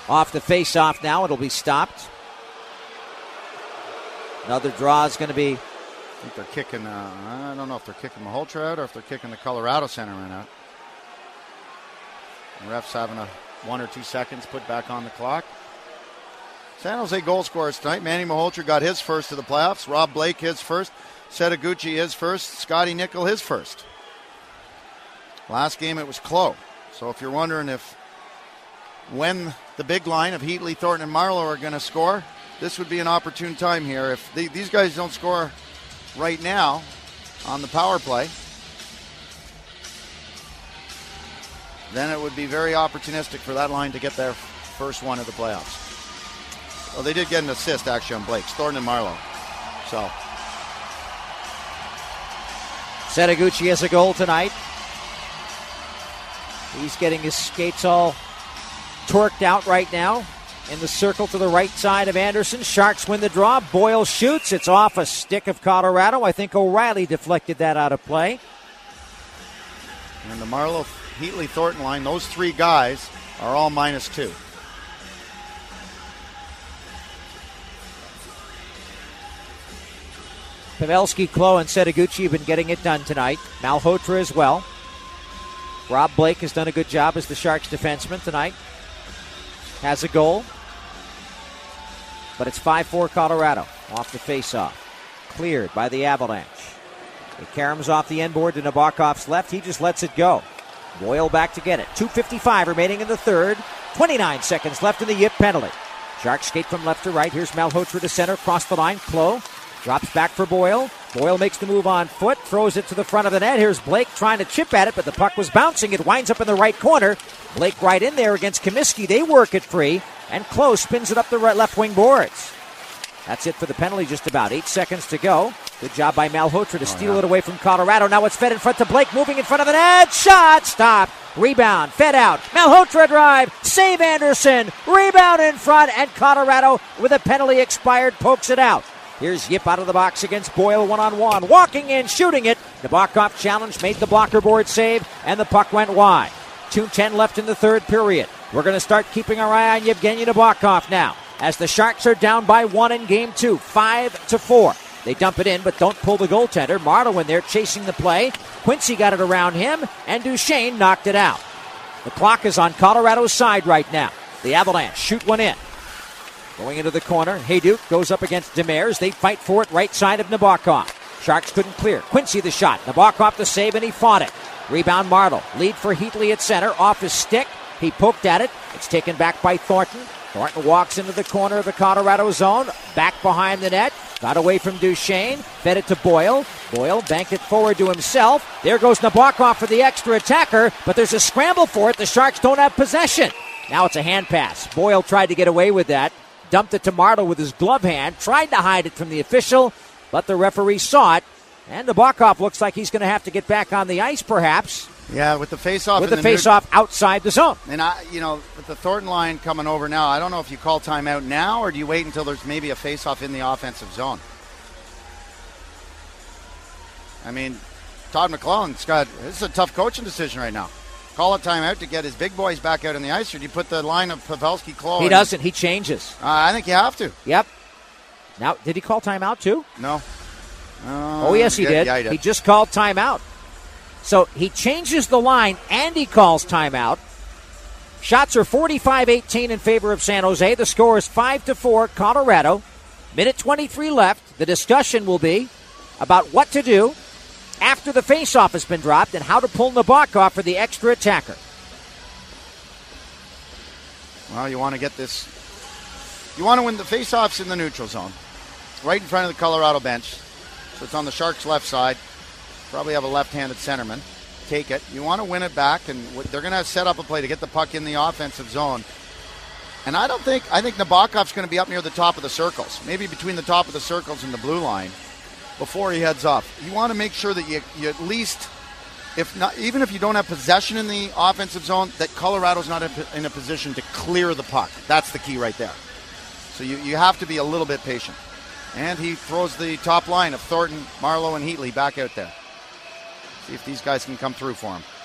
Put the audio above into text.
Off the face-off now, it'll be stopped. Another draw is going to be... I think they're kicking, I don't know if they're kicking Malhotra out or if they're kicking the Colorado centerman out. The ref's having a 1 or 2 seconds put back on the clock. San Jose goal scorers tonight. Manny Malhotra got his first of the playoffs. Rob Blake his first. Setaguchi his first. Scotty Nickel his first. Last game it was Clough. So if you're wondering when the big line of Heatley, Thornton, and Marleau are going to score, this would be an opportune time here. If these guys don't score right now on the power play, then it would be very opportunistic for that line to get their first one of the playoffs. Well, they did get an assist, actually, on Blake's. Thornton and Marleau. So. Setaguchi has a goal tonight. He's getting his skates all torqued out right now. In the circle to the right side of Anderson. Sharks win the draw. Boyle shoots. It's off a stick of Colorado. I think O'Reilly deflected that out of play. And the Marleau, Heatley, Thornton line, those three guys are all -2. Pavelski, Clough, and Setaguchi have been getting it done tonight. Malhotra as well. Rob Blake has done a good job as the Sharks defenseman tonight. Has a goal. But it's 5-4 Colorado off the faceoff. Cleared by the Avalanche. It caroms off the end board to Nabokov's left. He just lets it go. Boyle back to get it. 2:55 remaining in the third. 29 seconds left in the Yip penalty. Sharks skate from left to right. Here's Malhotra to center. Cross the line. Clough drops back for Boyle. Boyle makes the move on foot. Throws it to the front of the net. Here's Blake trying to chip at it, but the puck was bouncing. It winds up in the right corner. Blake right in there against Comiskey. They work it free. And Clough spins it up the right left wing boards. That's it for the penalty, just about 8 seconds to go. Good job by Malhotra to steal it away from Colorado. Now it's fed in front to Blake, moving in front of the net. Shot, stop, rebound, fed out. Malhotra drive, save Anderson. Rebound in front, and Colorado, with a penalty expired, pokes it out. Here's Yip out of the box against Boyle one-on-one. Walking in, shooting it. Nabokov challenge, made the blocker board save, and the puck went wide. 2:10 left in the third period. We're going to start keeping our eye on Yevgeny Nabokov now, as the Sharks are down by 1 in game 2, 5-4. They dump it in, but don't pull the goaltender. Marleau in there chasing the play. Quincy got it around him, and Duchesne knocked it out. The clock is on Colorado's side right now. The Avalanche shoot one in. Going into the corner, Hejduk goes up against Demers. They fight for it right side of Nabokov. Sharks couldn't clear. Quincy the shot. Nabokov the save, and he fought it. Rebound Marleau. Lead for Heatley at center. Off his stick. He poked at it. It's taken back by Thornton. Thornton walks into the corner of the Colorado zone. Back behind the net. Got away from Duchesne. Fed it to Boyle. Boyle banked it forward to himself. There goes Nabokov for the extra attacker, but there's a scramble for it. The Sharks don't have possession. Now it's a hand pass. Boyle tried to get away with that. Dumped it to Marleau with his glove hand. Tried to hide it from the official, but the referee saw it. And Nabokov looks like he's going to have to get back on the ice, perhaps. Yeah, with the face-off. With the face-off outside the zone. And, with the Thornton line coming over now, I don't know if you call timeout now or do you wait until there's maybe a face-off in the offensive zone? I mean, Todd McClellan's this is a tough coaching decision right now. Call a timeout to get his big boys back out on the ice, or do you put the line of Pavelski, Clough? He doesn't. He changes. I think you have to. Yep. Now, did he call timeout too? No. Oh, yes, he did. Yeah, he did. He just called timeout. So he changes the line and he calls timeout. Shots are 45-18 in favor of San Jose. The score is 5-4 Colorado. Minute 23 left. The discussion will be about what to do after the faceoff has been dropped and how to pull Nabokov for the extra attacker. Well, you want to get this. You want to win the faceoffs in the neutral zone, right in front of the Colorado bench. So it's on the Sharks' left side. Probably have a left-handed centerman. Take it. You want to win it back, and they're going to set up a play to get the puck in the offensive zone. And I think Nabokov's going to be up near the top of the circles, maybe between the top of the circles and the blue line before he heads off. You want to make sure that you at least, even if you don't have possession in the offensive zone, that Colorado's not in a position to clear the puck. That's the key right there. So you have to be a little bit patient. And he throws the top line of Thornton, Marleau, and Heatley back out there. See if these guys can come through for him.